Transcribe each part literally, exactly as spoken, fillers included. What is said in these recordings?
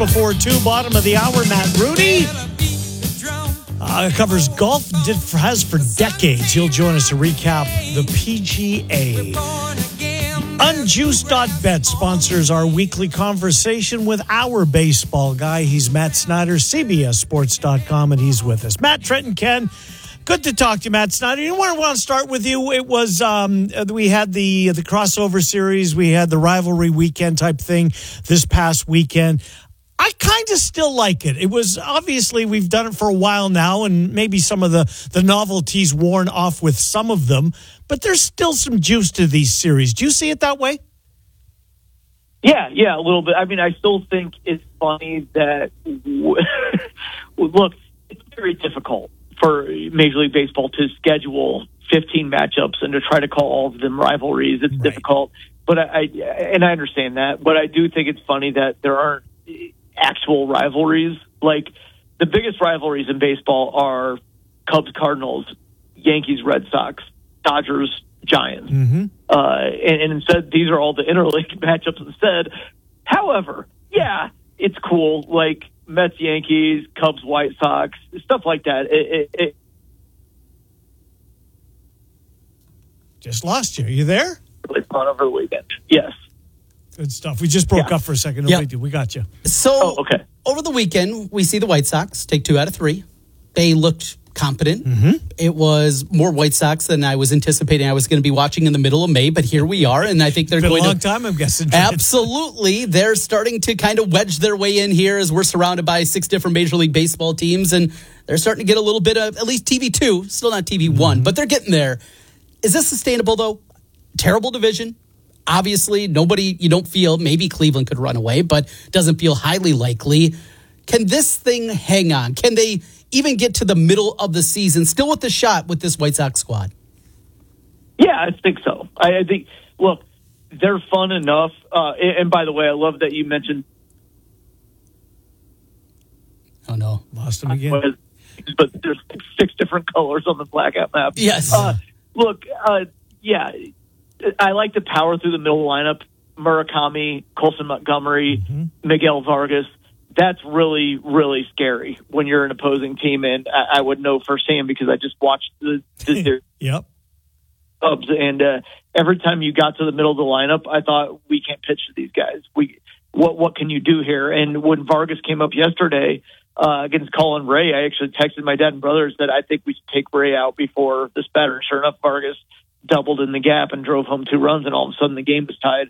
before two, bottom of the hour. Matt Rudy uh, covers golf, did, has for decades. He'll join us to recap the P G A. Unjuiced dot bet sponsors our weekly conversation with our baseball guy. He's Matt Snyder, C B S Sports dot com, and he's with us. Matt, Trenton, Ken, good to talk to you, Matt Snyder. You know where I want to start with you? It was, um, we had the the crossover series. We had the rivalry weekend type thing this past weekend. I kind of still like it. It was, obviously, we've done it for a while now, and maybe some of the, the novelties worn off with some of them, but there's still some juice to these series. Do you see it that way? Yeah, yeah, a little bit. I mean, I still think it's funny that, look, it's very difficult for Major League Baseball to schedule fifteen matchups and to try to call all of them rivalries. It's right. difficult, but I, I and I understand that, but I do think it's funny that there aren't actual rivalries. Like, the biggest rivalries in baseball are Cubs, Cardinals, Yankees, Red Sox, Dodgers, Giants. Mm-hmm. Uh, and, and instead, these are all the interleague matchups instead. However, yeah, it's cool. Like Mets, Yankees, Cubs, White Sox, stuff like that. It, it, it Just lost you. Are you there? Really fun over the weekend. Yes. Good stuff. We just broke yeah. up for a second. No yep. big deal. We got you. So, oh, okay. over the weekend, we see the White Sox take two out of three. They looked competent. Mm-hmm. It was more White Sox than I was anticipating I was going to be watching in the middle of May, but here we are, and I think they're it's been going a long to... time, I'm guessing. Absolutely. They're starting to kind of wedge their way in here as we're surrounded by six different Major League Baseball teams, and they're starting to get a little bit of, at least T V two, still not T V one, mm-hmm. but they're getting there. Is this sustainable, though? Terrible division. Obviously, nobody, you don't feel, maybe Cleveland could run away, but doesn't feel highly likely. Can this thing hang on? Can they even get to the middle of the season, still with the shot with this White Sox squad? Yeah, I think so. I, I think, look, they're fun enough. Uh, and, and by the way, I love that you mentioned. Oh, no. Lost him again. But there's six different colors on the blackout map. Yes. Uh, look, uh, yeah, I like to power through the middle lineup. Murakami, Colson Montgomery, mm-hmm. Miguel Vargas. That's really, really scary when you're an opposing team, and I, I would know firsthand because I just watched the, the yep. Cubs, and uh, every time you got to the middle of the lineup, I thought, we can't pitch to these guys. We, what, what can you do here? And when Vargas came up yesterday uh, against Colin Ray, I actually texted my dad and brothers that I think we should take Ray out before this batter. Sure enough, Vargas doubled in the gap and drove home two runs, and all of a sudden the game was tied.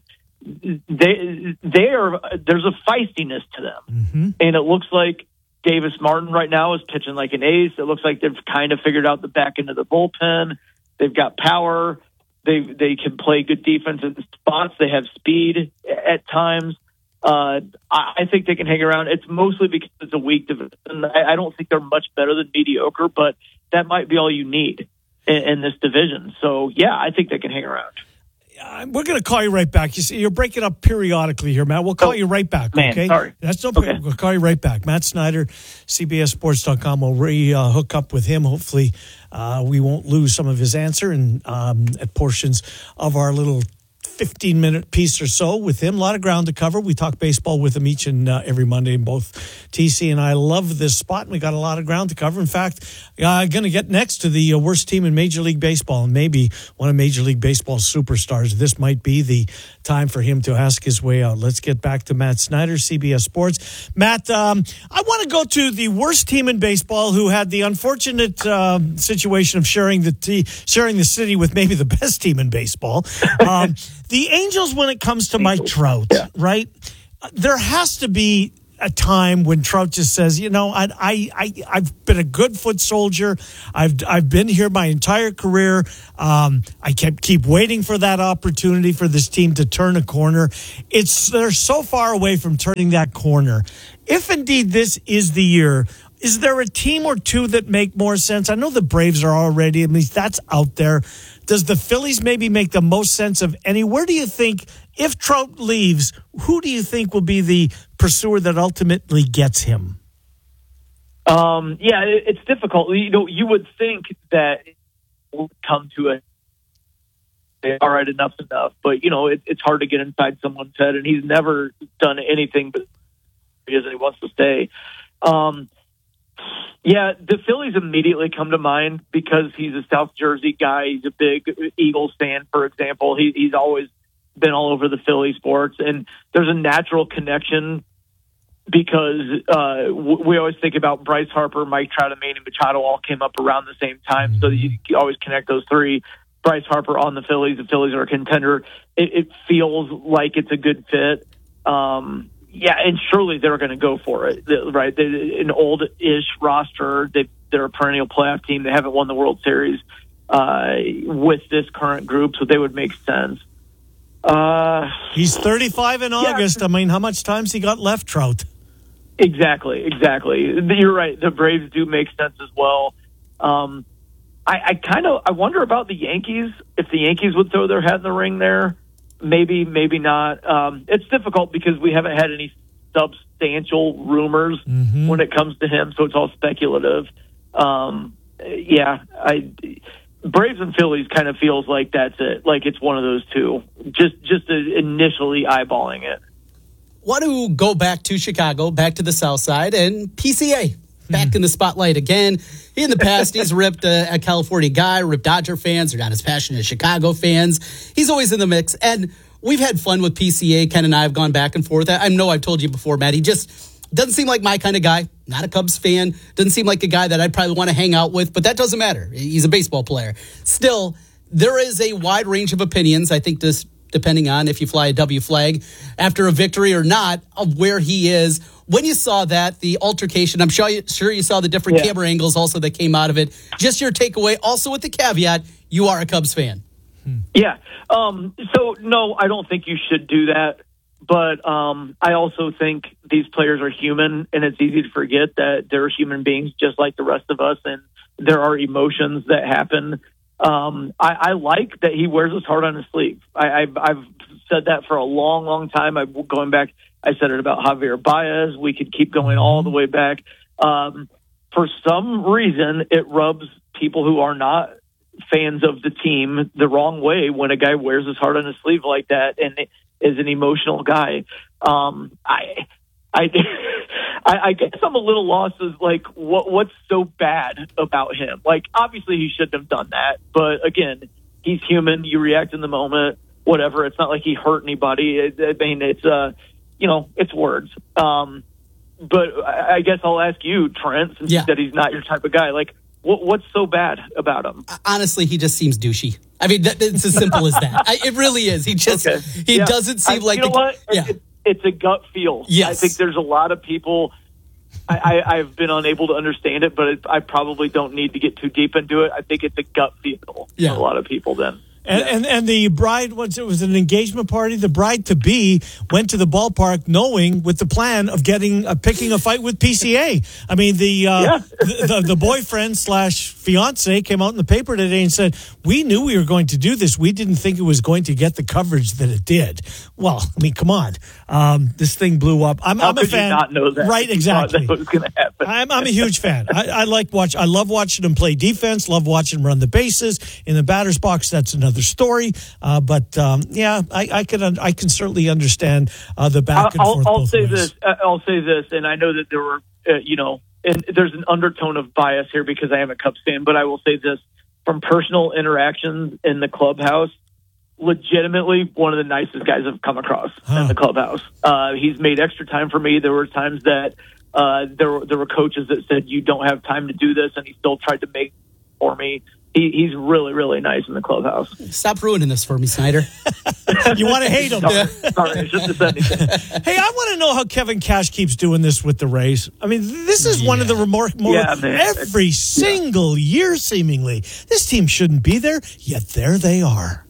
They, they are, there's a feistiness to them. Mm-hmm. And it looks like Davis Martin right now is pitching like an ace. It looks like they've kind of figured out the back end of the bullpen. They've got power. They, they can play good defense in spots. They have speed at times. Uh, I, I think they can hang around. It's mostly because it's a weak division. I, I don't think they're much better than mediocre, but that might be all you need in, in this division. So, yeah, I think they can hang around. Uh, we're going to call you right back. You see, you're breaking up periodically here, Matt. We'll call oh, you right back, man, okay? Sorry. That's no problem. Okay. We'll call you right back. Matt Snyder, C B S Sports dot com. We'll re-hook uh, up with him. Hopefully uh, we won't lose some of his answer and um, at portions of our little fifteen-minute piece or so with him. A lot of ground to cover. We talk baseball with him each and uh, every Monday, and both T C and I love this spot, and we got a lot of ground to cover. In fact, uh, going to get next to the uh, worst team in Major League Baseball, and maybe one of Major League Baseball's superstars. This might be the time for him to ask his way out. Let's get back to Matt Snyder, C B S Sports. Matt, um, I want to go to the worst team in baseball who had the unfortunate uh, situation of sharing the t- sharing the city with maybe the best team in baseball. Um, The Angels, when it comes to Mike Trout, yeah. right? There has to be a time when Trout just says, you know, I, I, I, I've been a good foot soldier. I've, I've been here my entire career. Um, I kept keep waiting for that opportunity for this team to turn a corner. It's they're so far away from turning that corner. If indeed this is the year, is there a team or two that make more sense? I know the Braves are already, at least that's out there. Does the Phillies maybe make the most sense of any? Where do you think, if Trout leaves, who do you think will be the pursuer that ultimately gets him? Um, yeah, it, it's difficult. You know, you would think that it will come to a, all right, enough, enough. But, you know, it, it's hard to get inside someone's head, and he's never done anything but he is and he wants to stay. Um, yeah, the Phillies immediately come to mind because he's a South Jersey guy. He's a big Eagles fan, for example. He, he's always been all over the Philly sports, and there's a natural connection because uh, w- we always think about Bryce Harper, Mike Trout, and Manny Machado all came up around the same time, so you, you always connect those three. Bryce Harper on the Phillies, the Phillies are a contender. It, it feels like it's a good fit. Um, yeah, and surely they're going to go for it, right? They, an old-ish roster. They, they're a perennial playoff team. They haven't won the World Series uh, with this current group, so they would make sense. Uh, He's thirty-five in August. Yeah. I mean, how much time's he got left, Trout? Exactly, exactly. You're right. The Braves do make sense as well. Um, I, I kind of I wonder about the Yankees. If the Yankees would throw their hat in the ring there, maybe, maybe not. Um, it's difficult because we haven't had any substantial rumors mm-hmm. when it comes to him, so it's all speculative. Um, yeah, I Braves and Phillies kind of feels like that's it. Like it's one of those two. Just just initially eyeballing it. Want to go back to Chicago, back to the South Side, and P C A back hmm. in the spotlight again. In the past, he's ripped a, a California guy, ripped Dodger fans. They're not as passionate as Chicago fans. He's always in the mix, and we've had fun with P C A. Ken and I have gone back and forth. I know I've told you before, Matt. He just doesn't seem like my kind of guy. Not a Cubs fan. Doesn't seem like a guy that I'd probably want to hang out with, but that doesn't matter. He's a baseball player. Still, there is a wide range of opinions, I think, this depending on if you fly a W flag after a victory or not, of where he is. When you saw that, the altercation, I'm sure you, sure you saw the different yeah. camera angles also that came out of it. Just your takeaway, also with the caveat, you are a Cubs fan. Hmm. Yeah. Um, so, no, I don't think you should do that. But um, I also think these players are human, and it's easy to forget that they're human beings just like the rest of us, and there are emotions that happen. Um, I, I like that he wears his heart on his sleeve. I, I've, I've said that for a long, long time. I'm going back. I said it about Javier Baez. We could keep going all the way back. Um, for some reason, it rubs people who are not fans of the team the wrong way when a guy wears his heart on his sleeve like that and is an emotional guy. Um, I, I, I, I guess I'm a little lost as like what what's so bad about him. Like obviously he shouldn't have done that, but again, he's human. You react in the moment, whatever. It's not like he hurt anybody. I, I mean, it's uh, you know, it's words. Um, but I, I guess I'll ask you, Trent, since yeah. that he's not your type of guy. Like, what what's so bad about him? Honestly, he just seems douchey. I mean, that, it's as simple as that. I, it really is. He just okay. he yeah. doesn't seem I, like you know the, what? Yeah. It, it's a gut feel. Yes. I think there's a lot of people. I, I, I've been unable to understand it, but it, I probably don't need to get too deep into it. I think it's a gut feel yeah. for a lot of people. Then. And, yeah. and and the bride, once it was an engagement party, the bride to be went to the ballpark knowing with the plan of getting uh, picking a fight with P C A. I mean, the uh, yeah. the, the the boyfriend slash fiance came out in the paper today and said, "We knew we were going to do this. We didn't think it was going to get the coverage that it did." Well, I mean, come on, um, this thing blew up. I'm, How I'm a could fan. You not know that? Right? Exactly. That was going to happen. I'm I'm a huge fan. I, I like watch. I love watching him play defense. Love watching him run the bases in the batter's box. That's another story, uh, but um, yeah, I, I can I can certainly understand uh, the back and I'll, forth. I'll both say ways. this. I'll say this, and I know that there were, uh, you know, and there's an undertone of bias here because I am a Cubs fan. But I will say this: from personal interactions in the clubhouse, legitimately one of the nicest guys I've come across huh. in the clubhouse. Uh, he's made extra time for me. There were times that uh, there were there were coaches that said you don't have time to do this, and he still tried to make for me. He, he's really, really nice in the clubhouse. Stop ruining this for me, Snyder. You want to hate him. Sorry, sorry, I shouldn't have said anything. Hey, I want to know how Kevin Cash keeps doing this with the Rays. I mean, this is yeah. one of the remarkable, yeah, man. every single yeah. year, seemingly. This team shouldn't be there, yet there they are.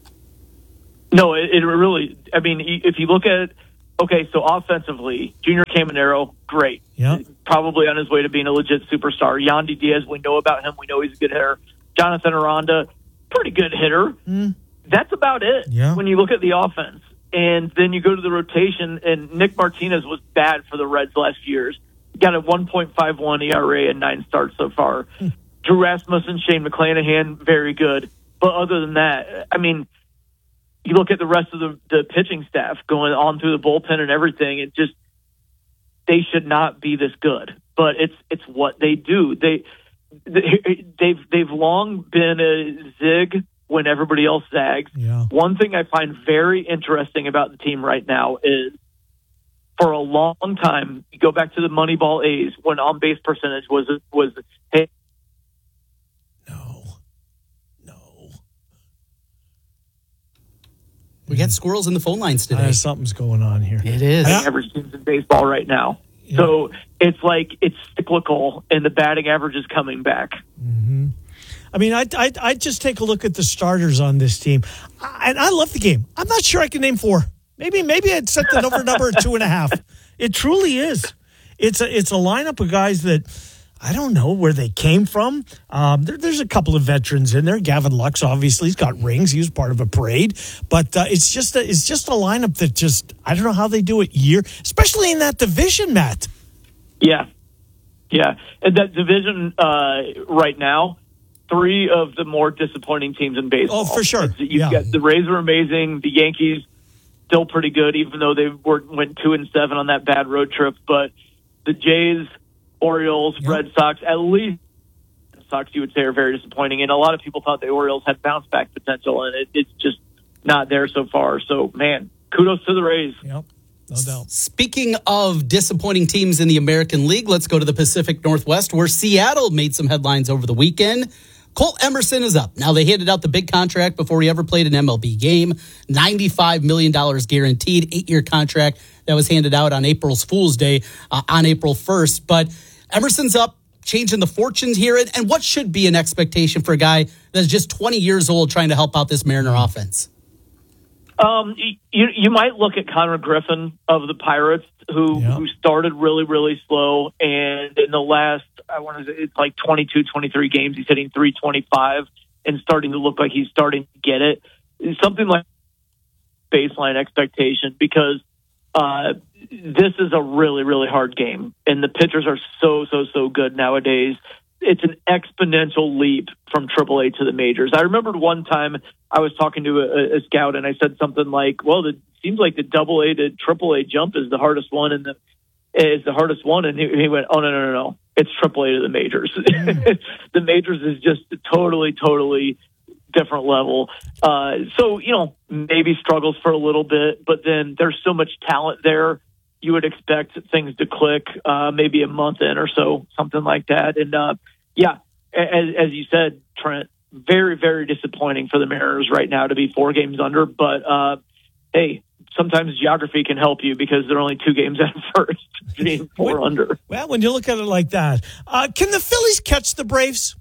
No, it, it really, I mean, if you look at it, okay, so offensively, Junior Caminero, great. Yeah. Probably on his way to being a legit superstar. Yandy Diaz, we know about him. We know he's a good hitter. Jonathan Aranda, pretty good hitter. Mm. That's about it yeah. when you look at the offense. And then you go to the rotation, and Nick Martinez was bad for the Reds last few years. Got a one point five one E R A and nine starts so far. Mm. Drew Rasmussen, Shane McClanahan, very good. But other than that, I mean, you look at the rest of the, the pitching staff going on through the bullpen and everything, it just they should not be this good. But it's it's what they do. They, they they've they've long been a zig when everybody else zags. Yeah. One thing I find very interesting about the team right now is, for a long time, you go back to the Moneyball A's when on base percentage was was hey. No, no. We got squirrels in the phone lines today. Uh, something's going on here. It is. Average teams in baseball right now. Yeah. So it's like it's cyclical, and the batting average is coming back. Mm-hmm. I mean, I I I just take a look at the starters on this team, I, and I love the game. I'm not sure I can name four. Maybe maybe I'd set the over number at two and a half. It truly is. It's a it's a lineup of guys that I don't know where they came from. Um, there, there's a couple of veterans in there. Gavin Lux, obviously, he's got rings. He was part of a parade, but uh, it's just a, it's just a lineup that just I don't know how they do it year, especially in that division, Matt. Yeah, yeah, and that division uh, right now, three of the more disappointing teams in baseball. Oh, for sure. You've yeah. got the Rays are amazing. The Yankees still pretty good, even though they were went two and seven on that bad road trip. But the Jays, Orioles, yep. Red Sox, at least Red Sox, you would say, are very disappointing. And a lot of people thought the Orioles had bounce back potential, and it, it's just not there so far. So, man, kudos to the Rays. Yep, no doubt. Speaking of disappointing teams in the American League, let's go to the Pacific Northwest, where Seattle made some headlines over the weekend. Colt Emerson is up. Now, they handed out the big contract before he ever played an M L B game. ninety-five million dollars guaranteed, eight-year contract that was handed out on April's Fool's Day uh, on April first. But Emerson's up, changing the fortunes here. And, and what should be an expectation for a guy that's just twenty years old trying to help out this Mariner offense? Um, you you might look at Connor Griffin of the Pirates, who yeah. who started really, really slow. And in the last, I want to say, it's like twenty-two, twenty-three games, he's hitting three twenty-five and starting to look like he's starting to get it. It's something like baseline expectation, because uh, this is a really, really hard game. And the pitchers are so, so, so good nowadays. It's an exponential leap from triple A to the majors. I remembered one time I was talking to a, a scout, and I said something like, well, it seems like the double A to triple A jump is the hardest one, and the is the hardest one. And he, he went, oh, no, no, no, no. It's triple A to the majors. Mm. The majors is just a totally, totally different level. Uh, so, you know, maybe struggles for a little bit, but then there's so much talent there. You would expect things to click uh, maybe a month in or so, something like that. And, uh, yeah, as, as you said, Trent, very, very disappointing for the Mariners right now to be four games under. But, uh, hey, sometimes geography can help you, because they're only two games at first, being four when, under. Well, when you look at it like that, uh, can the Phillies catch the Braves?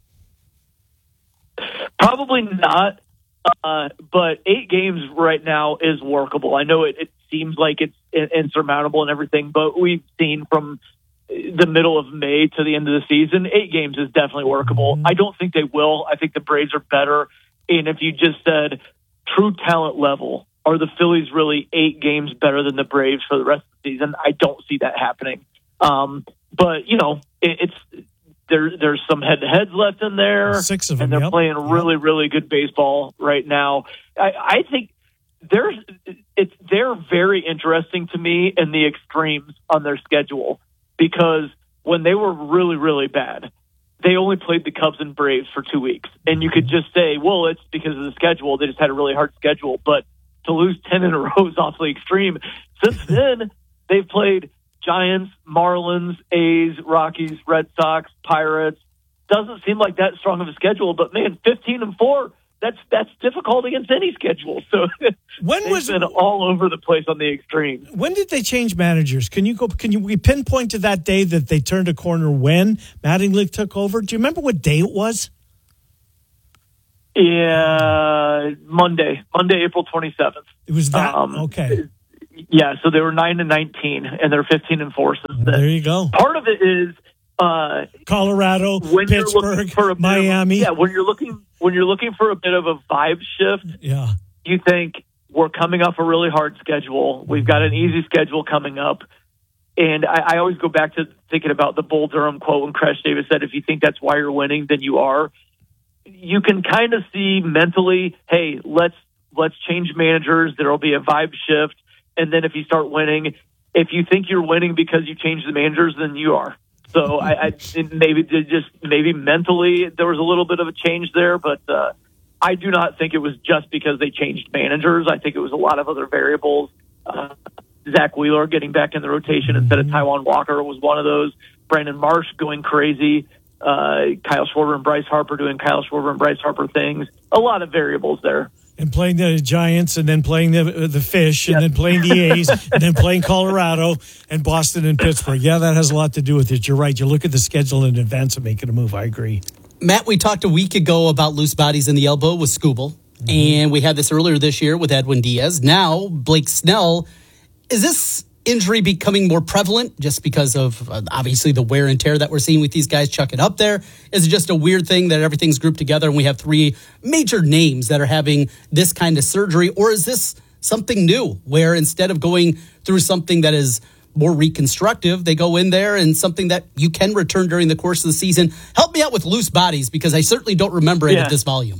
Probably not. Uh, but eight games right now is workable. I know it, it seems like it's insurmountable and everything, but we've seen from the middle of May to the end of the season, eight games is definitely workable. Mm-hmm. I don't think they will. I think the Braves are better. And if you just said true talent level, are the Phillies really eight games better than the Braves for the rest of the season? I don't see that happening. Um, but, you know, it, it's there. There's some head-to-heads left in there. Six of them, and they're yep. playing really, really good baseball right now. I, I think there's it's they're very interesting to me in the extremes on their schedule, because when they were really, really bad, they only played the Cubs and Braves for two weeks. And you could just say, well, it's because of the schedule. They just had a really hard schedule. But to lose ten in a row is awfully extreme. Since then, they've played Giants, Marlins, A's, Rockies, Red Sox, Pirates. Doesn't seem like that strong of a schedule, but man, fifteen and four, that's that's difficult against any schedule. So when was been all over the place on the extreme. When did they change managers? Can you go? Can you we pinpoint to that day that they turned a corner when Mattingly took over? Do you remember what day it was? Yeah, Monday, Monday, April twenty-seventh. It was that um, okay. Yeah, so they were nine and nineteen, and they're fifteen and four since then. There you go. Part of it is uh, Colorado, when Pittsburgh, for a Miami. Of, yeah, when you're looking when you're looking for a bit of a vibe shift, yeah, you think we're coming off a really hard schedule. We've got an easy schedule coming up, and I, I always go back to thinking about the Bull Durham quote when Crash Davis said, "If you think that's why you're winning, then you are." You can kind of see mentally, hey, let's let's change managers. There'll be a vibe shift. And then if you start winning, if you think you're winning because you changed the managers, then you are. So I, I maybe just maybe mentally there was a little bit of a change there, but uh, I do not think it was just because they changed managers. I think it was a lot of other variables. Uh, Zach Wheeler getting back in the rotation instead of Taijuan Walker was one of those. Brandon Marsh going crazy. Uh, Kyle Schwarber and Bryce Harper doing Kyle Schwarber and Bryce Harper things. A lot of variables there. And playing the Giants, and then playing the the Fish, and yep. then playing the A's, and then playing Colorado, and Boston and Pittsburgh. Yeah, that has a lot to do with it. You're right. You look at the schedule in advance of making a move. I agree. Matt, we talked a week ago about loose bodies in the elbow with Skubal, mm-hmm. and we had this earlier this year with Edwin Diaz. Now, Blake Snell. Is this injury becoming more prevalent just because of uh, obviously the wear and tear that we're seeing with these guys chucking up there? Is it just a weird thing that everything's grouped together and we have three major names that are having this kind of surgery? Or is this something new where instead of going through something that is more reconstructive, they go in there and something that you can return during the course of the season? Help me out with loose bodies because I certainly don't remember it yeah. at this volume.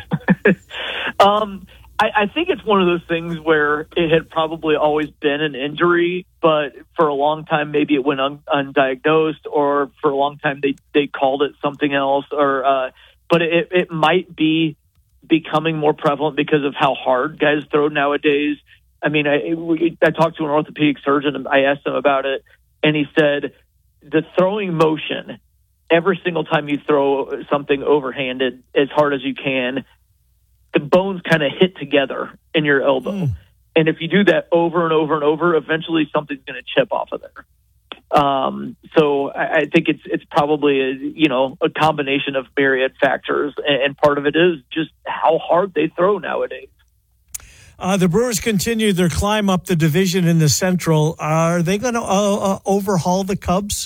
um, I, I think it's one of those things where it had probably always been an injury, but for a long time, maybe it went un, undiagnosed, or for a long time they, they called it something else. Or, uh, but it, it might be becoming more prevalent because of how hard guys throw nowadays. I mean, I, we, I talked to an orthopedic surgeon and I asked him about it, and he said the throwing motion, every single time you throw something overhanded as hard as you can, the bones kind of hit together in your elbow. Mm. And if you do that over and over and over, eventually something's going to chip off of there. Um, so I, I think it's it's probably a, you know, a combination of myriad factors, and, and part of it is just how hard they throw nowadays. Uh, the Brewers continue their climb up the division in the Central. Are they going to uh, uh, overhaul the Cubs?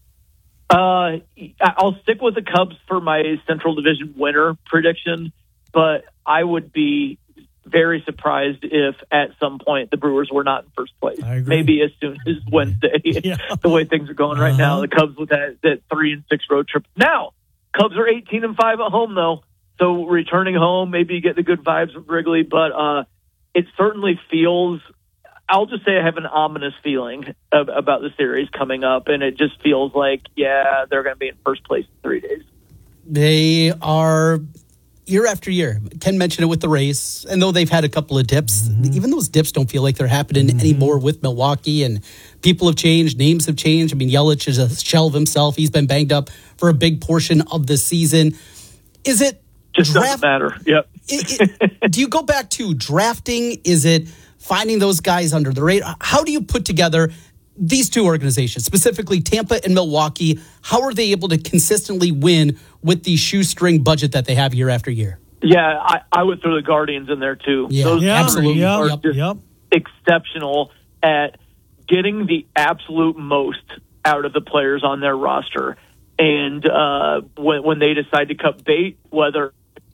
Uh, I'll stick with the Cubs for my Central Division winner prediction, but I would be very surprised if at some point the Brewers were not in first place. Maybe as soon as Wednesday, yeah. the way things are going right uh-huh. now. The Cubs with that, that three and six road trip. Now, Cubs are eighteen and five at home though, so returning home, maybe you get the good vibes from Wrigley, but uh, it certainly feels. I'll just say I have an ominous feeling of, about the series coming up, and it just feels like, yeah, they're going to be in first place in three days. They are. Year after year, Ken mentioned it with the Rays, and though they've had a couple of dips, mm-hmm. even those dips don't feel like they're happening mm-hmm. anymore with Milwaukee, and people have changed, names have changed. I mean, Yelich is a shell of himself. He's been banged up for a big portion of the season. Is it just draft- doesn't matter? Yep. it, it, do you go back to drafting? Is it finding those guys under the radar? How do you put together these two organizations, specifically Tampa and Milwaukee? How are they able to consistently win with the shoestring budget that they have year after year? Yeah, I, I would throw the Guardians in there too. Yeah, Those yeah, absolutely. are yep, just yep. exceptional at getting the absolute most out of the players on their roster. And uh, when, when they decide to cut bait, whether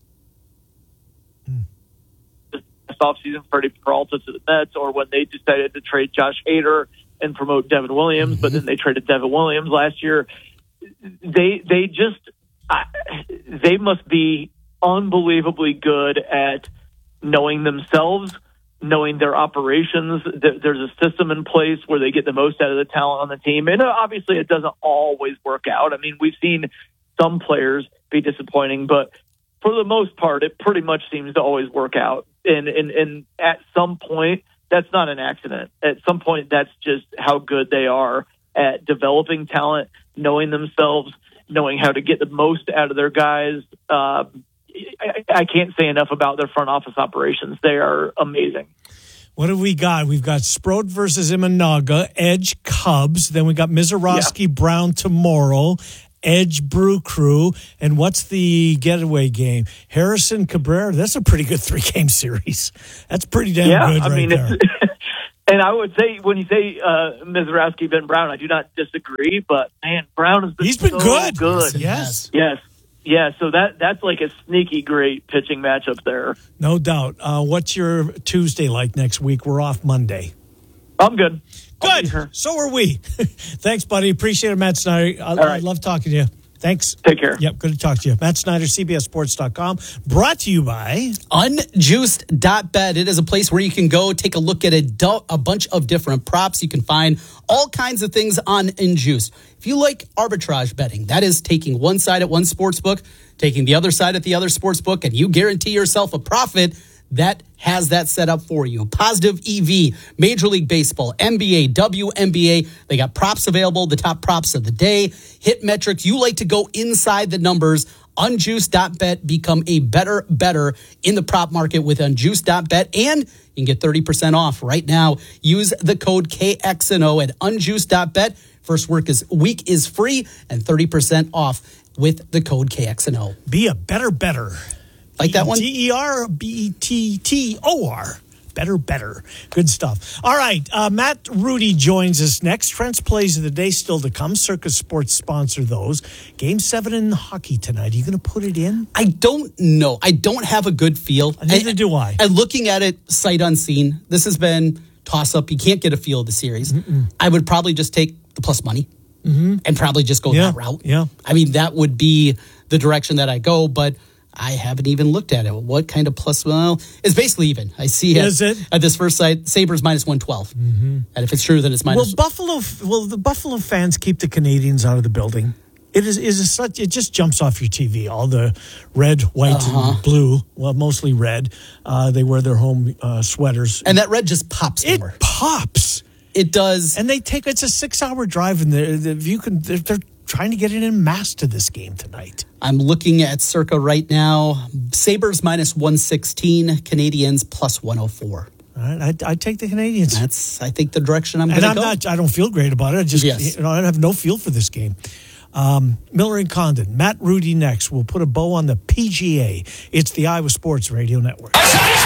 mm. this offseason Freddie Peralta to the Mets, or when they decided to trade Josh Hader and promote Devin Williams, mm-hmm. but then they traded Devin Williams last year. They they just I, they must be unbelievably good at knowing themselves, knowing their operations. There's a system in place where they get the most out of the talent on the team, and obviously it doesn't always work out. I mean, we've seen some players be disappointing, but for the most part, it pretty much seems to always work out. And and, and at some point, that's not an accident. At some point, that's just how good they are at developing talent, knowing themselves, knowing how to get the most out of their guys. Uh, I, I can't say enough about their front office operations. They are amazing. What have we got? We've got Sproat versus Imanaga, Edge Cubs. Then we got Mizorowski yeah. Brown tomorrow, Edge Brew Crew. And what's the getaway game? Harrison Cabrera. That's a pretty good three-game series. That's pretty damn yeah, good I right mean, there. It's, and I would say, when you say uh, Mizorowski, Ben Brown, I do not disagree, but, man, Brown has been He's been so good. good. Yes. Yes. Yeah, so that that's like a sneaky great pitching matchup there. No doubt. Uh, what's your Tuesday like next week? We're off Monday. I'm good. Good. So are we. Thanks, buddy. Appreciate it, Matt Snyder. I, right. I love talking to you. Thanks. Take care. Yep, good to talk to you. Matt Snyder, C B S Sports dot com, brought to you by Unjuiced dot bet. It is a place where you can go take a look at a, do- a bunch of different props. You can find all kinds of things on Unjuiced. If you like arbitrage betting, that is taking one side at one sports book, taking the other side at the other sports book, and you guarantee yourself a profit, that has that set up for you. Positive E V, Major League Baseball, N B A, W N B A. They got props available, the top props of the day. Hit metrics. You like to go inside the numbers. Unjuiced dot bet. Become a better, better in the prop market with Unjuiced dot bet. And you can get thirty percent off right now. Use the code K X N O at Unjuiced dot bet. First work is week is free and thirty percent off with the code K X N O. Be a better, better. Like that one? T E R B E T T O R. Better, better. Good stuff. All right. Uh, Matt Rudy joins us next. Trent's Plays of the Day still to come. Circus Sports sponsor those. Game seven in hockey tonight. Are you going to put it in? I don't know. I don't have a good feel. Neither and, do I. And looking at it sight unseen, this has been toss-up. You can't get a feel of the series. Mm-mm. I would probably just take the plus money mm-hmm. and probably just go yeah, that route. Yeah. I mean, that would be the direction that I go, but I haven't even looked at it. What kind of plus? Well, it's basically even. I see it, Is it? at this first site. Sabres minus one twelve. Mm-hmm. And if it's true, then it's minus. Well, Buffalo, well, the Buffalo fans keep the Canadians out of the building. It is is a such. It just jumps off your T V. All the red, white, uh-huh. and blue. Well, mostly red. Uh, they wear their home uh, sweaters, and that red just pops. It more. pops. It does. And they take. It's a six-hour drive, and the, the you can. They're, they're trying to get it in mass to this game tonight. I'm looking at Circa right now. Sabres minus one sixteen, Canadians plus one oh four. All right, I, I take the Canadians. That's, I think, the direction I'm going to go. And I'm not. I don't feel great about it. I just, yes. you know, I have no feel for this game. Um, Miller and Condon, Matt Rudy next. We'll put a bow on the P G A. It's the Iowa Sports Radio Network.